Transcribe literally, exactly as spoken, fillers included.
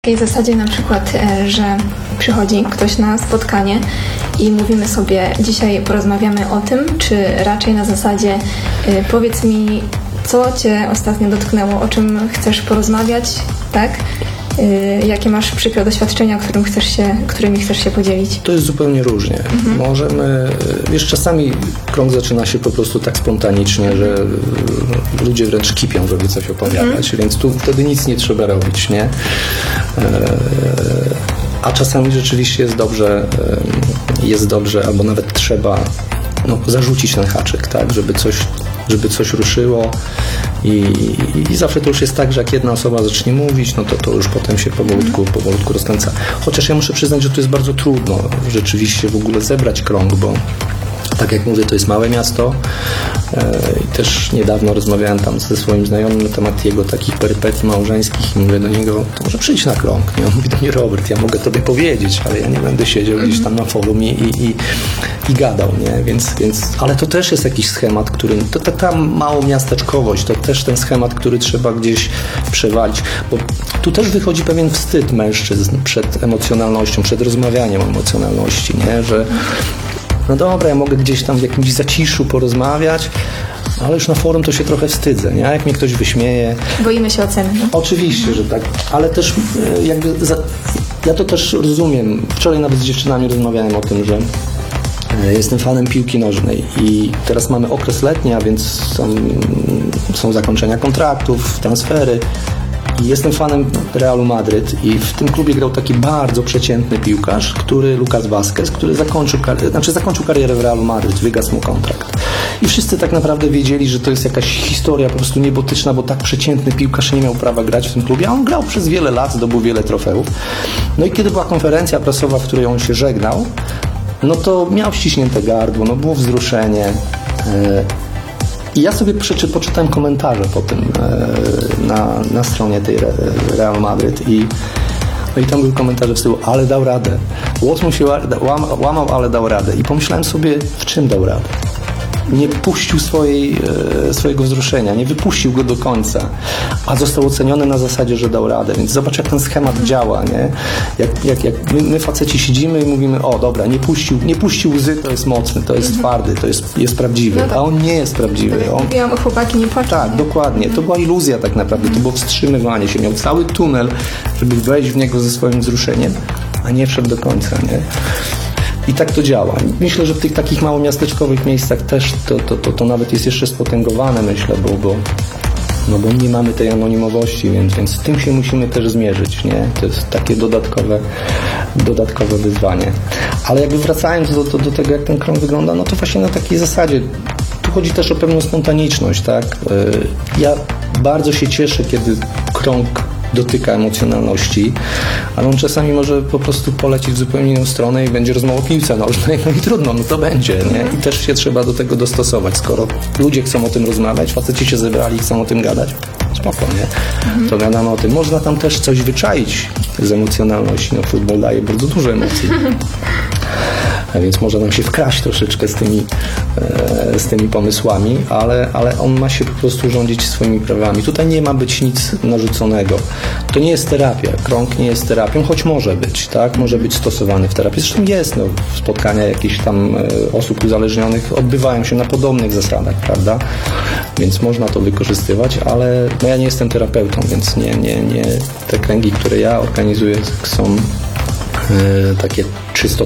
W takiej zasadzie na przykład, że przychodzi ktoś na spotkanie i mówimy sobie, dzisiaj porozmawiamy o tym, czy raczej na zasadzie powiedz mi, co Cię ostatnio dotknęło, o czym chcesz porozmawiać, tak? Jakie masz przykre doświadczenia, którym chcesz się, którymi chcesz się podzielić? To jest zupełnie różnie. Mhm. Możemy, wiesz, czasami krąg zaczyna się po prostu tak spontanicznie, że ludzie wręcz kipią, żeby coś opowiadać, mhm. więc tu wtedy nic nie trzeba robić, nie? A czasami rzeczywiście jest dobrze, jest dobrze, albo nawet trzeba no, zarzucić ten haczyk, tak, żeby coś, żeby coś ruszyło. I, i, I zawsze to już jest tak, że jak jedna osoba zacznie mówić, no to to już potem się powolutku, powolutku rozkręca. Chociaż ja muszę przyznać, że to jest bardzo trudno rzeczywiście w ogóle zebrać krąg, bo tak jak mówię, to jest małe miasto e, i też niedawno rozmawiałem tam ze swoim znajomym na temat jego takich perypetii małżeńskich i mówię do niego, to może przyjdź na krąg. I on mówi do mnie, Robert, ja mogę tobie powiedzieć, ale ja nie będę siedział gdzieś tam na forum i, i, i, i gadał, nie? Więc, więc, ale to też jest jakiś schemat, który, to, to ta małomiasteczkowość, to też ten schemat, który trzeba gdzieś przewalić, bo tu też wychodzi pewien wstyd mężczyzn przed emocjonalnością, przed rozmawianiem o emocjonalności, nie? Że no dobra, ja mogę gdzieś tam w jakimś zaciszu porozmawiać, ale już na forum to się trochę wstydzę, nie? Jak mnie ktoś wyśmieje. Boimy się oceny. Oczywiście, że tak, ale też jakby za, ja to też rozumiem. Wczoraj nawet z dziewczynami rozmawiałem o tym, że jestem fanem piłki nożnej i teraz mamy okres letni, a więc są, są zakończenia kontraktów, transfery. I jestem fanem Realu Madryt i w tym klubie grał taki bardzo przeciętny piłkarz, który Lucas Vázquez, który zakończył, kar- znaczy zakończył karierę w Realu Madryt, wygasł mu kontrakt. I wszyscy tak naprawdę wiedzieli, że to jest jakaś historia po prostu niebotyczna, bo tak przeciętny piłkarz nie miał prawa grać w tym klubie, a on grał przez wiele lat, zdobył wiele trofeów. No i kiedy była konferencja prasowa, w której on się żegnał, no to miał ściśnięte gardło, no było wzruszenie. Yy, I ja sobie przeczy, poczytałem komentarze po tym e, na, na stronie tej Real Madryt i, no i tam były komentarze w stylu, ale dał radę. Łos mu się łam, łamał, ale dał radę. I pomyślałem sobie, w czym dał radę? Nie puścił swojej, e, swojego wzruszenia, nie wypuścił go do końca, a został oceniony na zasadzie, że dał radę. Więc zobacz, jak ten schemat działa, nie? Jak, jak, jak my, my faceci siedzimy i mówimy, o dobra, nie puścił, nie puścił łzy, to jest mocny, to jest twardy, to jest, jest prawdziwy, no tak. A on nie jest prawdziwy. Tak jak on... mówiłam o chłopaki nie płaczą. Tak, dokładnie. To była iluzja tak naprawdę, to było wstrzymywanie się. Miał cały tunel, żeby wejść w niego ze swoim wzruszeniem, a nie wszedł do końca, nie? I tak to działa. Myślę, że w tych takich małomiasteczkowych miejscach też to, to, to, to nawet jest jeszcze spotęgowane, myślę, bo, bo, no bo nie mamy tej anonimowości, więc, więc z tym się musimy też zmierzyć, nie? To jest takie dodatkowe, dodatkowe wyzwanie. Ale jakby wracając do, do, do tego, jak ten krąg wygląda, no to właśnie na takiej zasadzie. Tu chodzi też o pewną spontaniczność, tak? Ja bardzo się cieszę, kiedy krąg dotyka emocjonalności, ale on czasami może po prostu polecieć w zupełnie inną stronę i będzie rozmowa o piłce nożnej, no i trudno, no to będzie, nie? I też się trzeba do tego dostosować. Skoro ludzie chcą o tym rozmawiać, faceci się zebrali i chcą o tym gadać, spoko, nie? Mhm. To gadamy o tym. Można tam też coś wyczaić z emocjonalności. No futbol daje bardzo dużo emocji. A więc może nam się wkraść troszeczkę z tymi, e, z tymi pomysłami, ale, ale on ma się po prostu rządzić swoimi prawami. Tutaj nie ma być nic narzuconego. To nie jest terapia. Krąg nie jest terapią, choć może być, tak? Może być stosowany w terapii. Zresztą jest, no, spotkania jakichś tam e, osób uzależnionych odbywają się na podobnych zasadach, prawda? Więc można to wykorzystywać, ale no, ja nie jestem terapeutą, więc nie, nie, nie. Te kręgi, które ja organizuję, są e, takie czysto